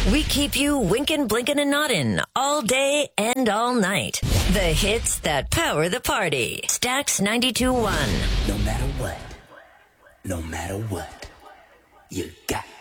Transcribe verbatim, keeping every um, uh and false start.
We keep you winking, blinking, and nodding all day and all night. The hits that power the party. Stax ninety-two point one. No matter what, no matter what, you got